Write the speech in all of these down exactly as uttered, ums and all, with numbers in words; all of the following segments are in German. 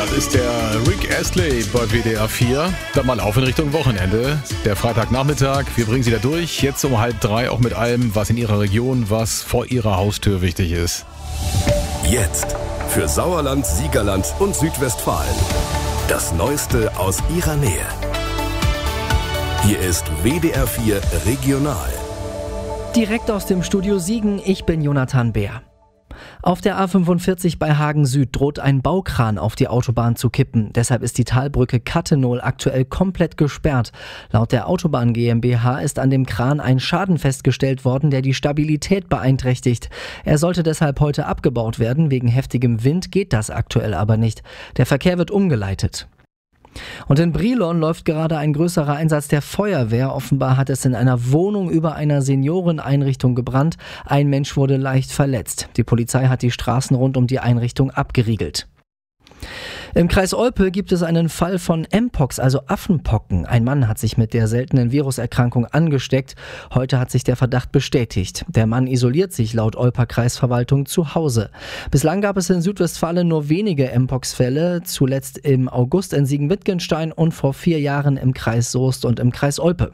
Das ist der Rick Astley bei W D R vier. Dann mal auf in Richtung Wochenende. Der Freitagnachmittag. Wir bringen Sie da durch. Jetzt um halb drei auch mit allem, was in Ihrer Region, was vor Ihrer Haustür wichtig ist. Jetzt für Sauerland, Siegerland und Südwestfalen. Das Neueste aus Ihrer Nähe. Hier ist W D R vier Regional. Direkt aus dem Studio Siegen, ich bin Jonathan Bär. Auf der A fünfundvierzig bei Hagen Süd droht ein Baukran auf die Autobahn zu kippen. Deshalb ist die Talbrücke Kattenohl aktuell komplett gesperrt. Laut der Autobahn GmbH ist an dem Kran ein Schaden festgestellt worden, der die Stabilität beeinträchtigt. Er sollte deshalb heute abgebaut werden. Wegen heftigem Wind geht das aktuell aber nicht. Der Verkehr wird umgeleitet. Und in Brilon läuft gerade ein größerer Einsatz der Feuerwehr. Offenbar hat es in einer Wohnung über einer Senioreneinrichtung gebrannt. Ein Mensch wurde leicht verletzt. Die Polizei hat die Straßen rund um die Einrichtung abgeriegelt. Im Kreis Olpe gibt es einen Fall von Mpox, also Affenpocken. Ein Mann hat sich mit der seltenen Viruserkrankung angesteckt. Heute hat sich der Verdacht bestätigt. Der Mann isoliert sich laut Olper Kreisverwaltung zu Hause. Bislang gab es in Südwestfalen nur wenige Mpox-Fälle, zuletzt im August in Siegen-Wittgenstein und vor vier Jahren im Kreis Soest und im Kreis Olpe.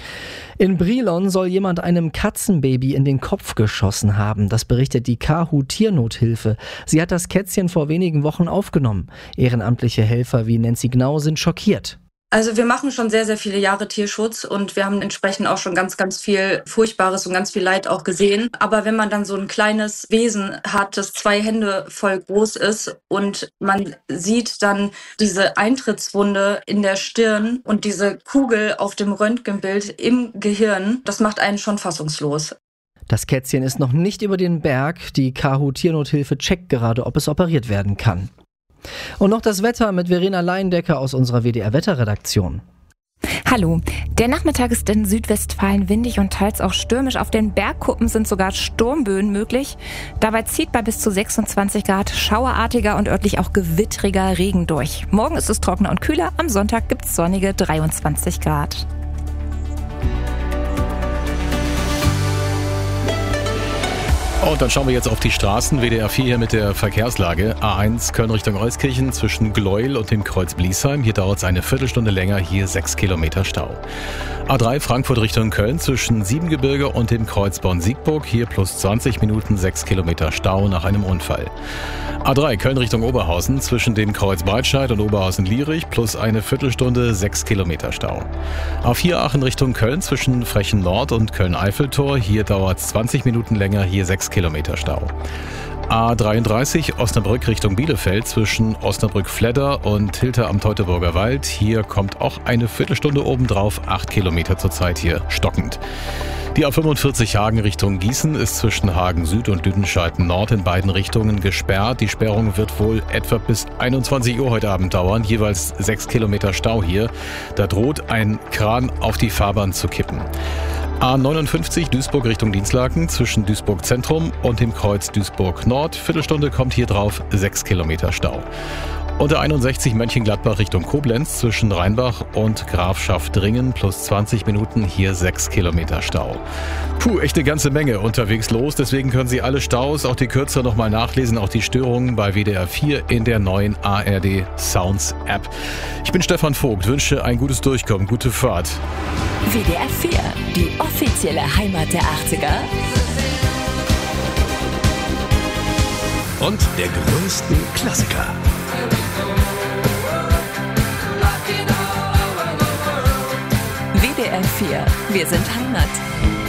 In Brilon soll jemand einem Katzenbaby in den Kopf geschossen haben. Das berichtet die Kahu Tiernothilfe. Sie hat das Kätzchen vor wenigen Wochen aufgenommen. Ehrenamtliche Helfer wie Nancy Gnau sind schockiert. Also wir machen schon sehr, sehr viele Jahre Tierschutz und wir haben entsprechend auch schon ganz, ganz viel Furchtbares und ganz viel Leid auch gesehen. Aber wenn man dann so ein kleines Wesen hat, das zwei Hände voll groß ist und man sieht dann diese Eintrittswunde in der Stirn und diese Kugel auf dem Röntgenbild im Gehirn, das macht einen schon fassungslos. Das Kätzchen ist noch nicht über den Berg. Die Kahu Tiernothilfe checkt gerade, ob es operiert werden kann. Und noch das Wetter mit Verena Leindecker aus unserer W D R-Wetterredaktion. Hallo. Der Nachmittag ist in Südwestfalen windig und teils auch stürmisch. Auf den Bergkuppen sind sogar Sturmböen möglich. Dabei zieht bei bis zu sechsundzwanzig Grad schauerartiger und örtlich auch gewittriger Regen durch. Morgen ist es trockener und kühler. Am Sonntag gibt es sonnige dreiundzwanzig Grad. Und dann schauen wir jetzt auf die Straßen. W D R vier hier mit der Verkehrslage. A eins Köln Richtung Euskirchen zwischen Gleuel und dem Kreuz Bliesheim. Hier dauert es eine Viertelstunde länger, hier sechs Kilometer Stau. A drei Frankfurt Richtung Köln zwischen Siebengebirge und dem Kreuz Bonn-Siegburg. Hier plus zwanzig Minuten, sechs Kilometer Stau nach einem Unfall. A drei Köln Richtung Oberhausen zwischen dem Kreuz Breitscheid und Oberhausen-Lierich plus eine Viertelstunde, sechs Kilometer Stau. A vier Aachen Richtung Köln zwischen Frechen Nord und Köln-Eiffeltor. Hier dauert es zwanzig Minuten länger, hier sechs Kilometer Stau. A dreiunddreißig Osnabrück Richtung Bielefeld zwischen Osnabrück-Fledder und Hilter am Teutoburger Wald. Hier kommt auch eine Viertelstunde obendrauf, acht Kilometer zurzeit hier stockend. Die A fünfundvierzig Hagen Richtung Gießen ist zwischen Hagen Süd und Lüdenscheid Nord in beiden Richtungen gesperrt. Die Sperrung wird wohl etwa bis einundzwanzig Uhr heute Abend dauern. Jeweils sechs Kilometer Stau hier. Da droht ein Kran auf die Fahrbahn zu kippen. A neunundfünfzig Duisburg Richtung Dinslaken zwischen Duisburg Zentrum und dem Kreuz Duisburg Nord. Viertelstunde kommt hier drauf, sechs Kilometer Stau. Und der einundsechzig Mönchengladbach Richtung Koblenz zwischen Rheinbach und Grafschaft-Dringen plus zwanzig Minuten, hier sechs Kilometer Stau. Puh, echt eine ganze Menge unterwegs los. Deswegen können Sie alle Staus, auch die kürzer, nochmal nachlesen. Auch die Störungen bei W D R vier in der neuen A R D Sounds App. Ich bin Stefan Vogt, wünsche ein gutes Durchkommen, gute Fahrt. W D R vier, die offizielle Heimat der achtziger. Und der größten Klassiker. W D R vier, wir sind Heimat.